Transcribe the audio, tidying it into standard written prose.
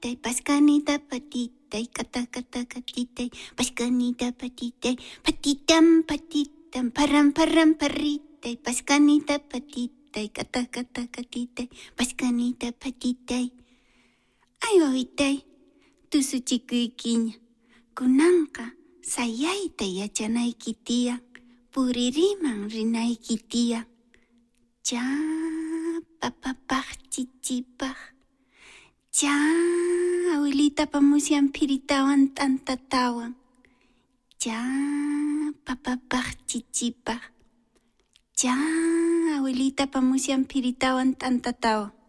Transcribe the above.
paskanita patitay, kata kata katitay, paskanita patitay, patitam patitam, param param paritay, paskanita patitay, kata kata katitay, paskanita patitay. Ay wawitay, tusuchikuykiña, kunanqa sayayta yachanayki tiyan, puririman rinayki tiyan. Ya papapaq chichipaq, ya abuelitapa musyan phiritawan t'antatawan, ya papapaq chichipaq, ya abuelitapa musyan phiritawan t'antatawan.